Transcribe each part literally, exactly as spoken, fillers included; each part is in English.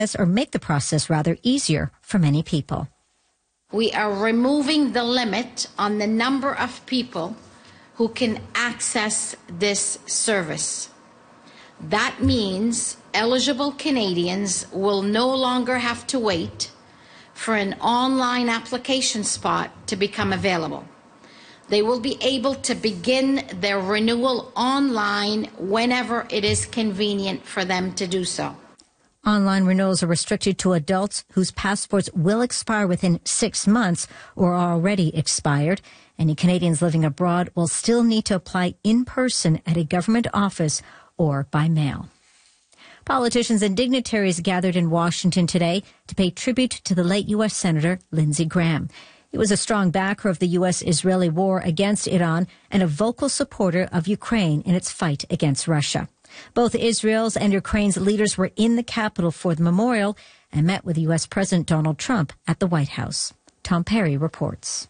or make the process rather easier for many people. We are removing the limit on the number of people who can access this service. That means eligible Canadians will no longer have to wait for an online application spot to become available. They will be able to begin their renewal online whenever it is convenient for them to do so. Online renewals are restricted to adults whose passports will expire within six months or are already expired. Any Canadians living abroad will still need to apply in person at a government office or by mail. Politicians and dignitaries gathered in Washington today to pay tribute to the late U S Senator Lindsey Graham. He was a strong backer of the U S Israeli war against Iran and a vocal supporter of Ukraine in its fight against Russia. Both Israel's and Ukraine's leaders were in the capital for the memorial and met with U S President Donald Trump at the White House. Tom Perry reports.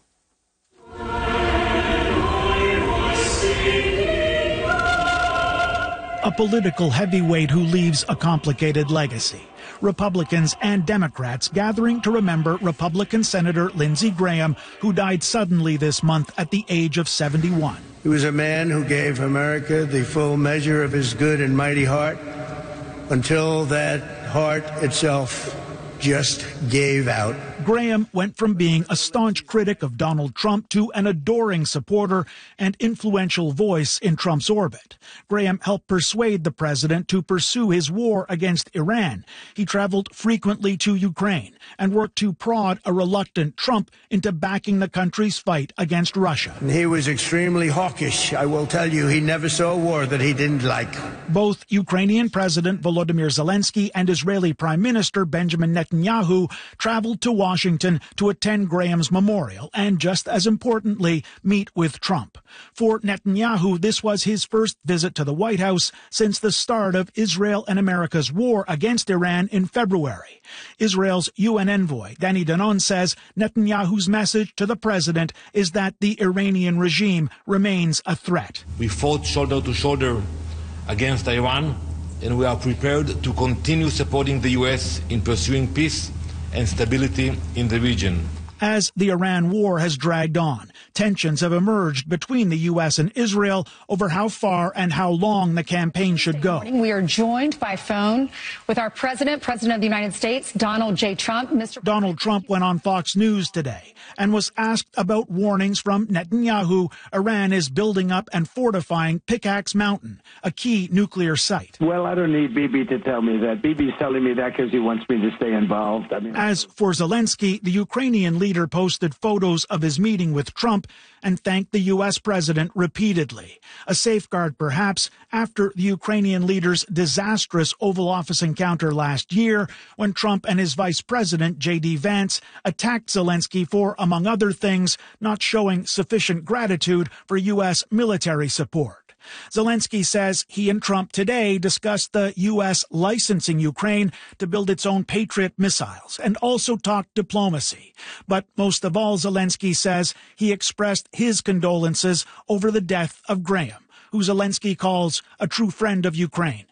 A political heavyweight who leaves a complicated legacy. Republicans and Democrats gathering to remember Republican Senator Lindsey Graham, who died suddenly this month at the age of seventy-one. He was a man who gave America the full measure of his good and mighty heart until that heart itself just gave out. Graham went from being a staunch critic of Donald Trump to an adoring supporter and influential voice in Trump's orbit. Graham helped persuade the president to pursue his war against Iran. He traveled frequently to Ukraine and worked to prod a reluctant Trump into backing the country's fight against Russia. And he was extremely hawkish. I will tell you, he never saw a war that he didn't like. Both Ukrainian President Volodymyr Zelensky and Israeli Prime Minister Benjamin Netanyahu traveled to Washington Washington to attend Graham's memorial and, just as importantly, meet with Trump. For Netanyahu, this was his first visit to the White House since the start of Israel and America's war against Iran in February. Israel's U N envoy, Danny Danon, says Netanyahu's message to the president is that the Iranian regime remains a threat. We fought shoulder to shoulder against Iran, and we are prepared to continue supporting the U S in pursuing peace and stability in the region. As the Iran war has dragged on, tensions have emerged between the U S and Israel over how far and how long the campaign should go. We are joined by phone with our president, President of the United States, Donald J. Trump. Mister Donald Trump went on Fox News today and was asked about warnings from Netanyahu. Iran is building up and fortifying Pickaxe Mountain, a key nuclear site. Well, I don't need Bibi to tell me that. Bibi's telling me that because he wants me to stay involved. I mean, As for Zelensky, the Ukrainian leader posted photos of his meeting with Trump and thanked the U S president repeatedly. A safeguard, perhaps, after the Ukrainian leader's disastrous Oval Office encounter last year when Trump and his vice president, J D Vance, attacked Zelensky for, among other things, not showing sufficient gratitude for U S military support. Zelensky says he and Trump today discussed the U S licensing Ukraine to build its own Patriot missiles and also talked diplomacy. But most of all, Zelensky says he expressed his condolences over the death of Graham, who Zelensky calls a true friend of Ukraine.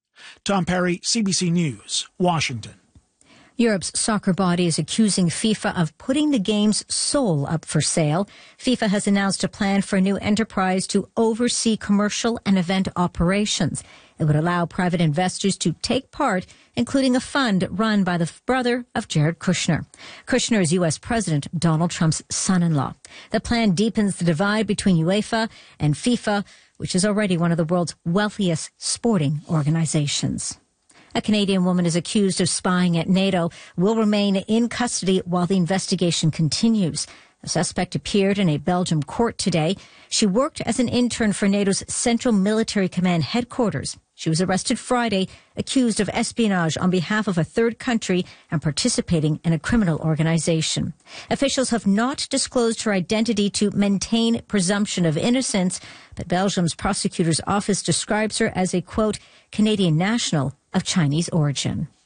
Tom Perry, C B C News, Washington. Europe's soccer body is accusing FIFA of putting the game's soul up for sale. FIFA has announced a plan for a new enterprise to oversee commercial and event operations. It would allow private investors to take part, including a fund run by the brother of Jared Kushner. Kushner is U S President Donald Trump's son-in-law. The plan deepens the divide between UEFA and FIFA, which is already one of the world's wealthiest sporting organizations. A Canadian woman is accused of spying at NATO, will remain in custody while the investigation continues. The suspect appeared in a Belgium court today. She worked as an intern for NATO's Central Military Command headquarters. She was arrested Friday, accused of espionage on behalf of a third country and participating in a criminal organization. Officials have not disclosed her identity to maintain presumption of innocence, but Belgium's prosecutor's office describes her as a, quote, Canadian national of Chinese origin.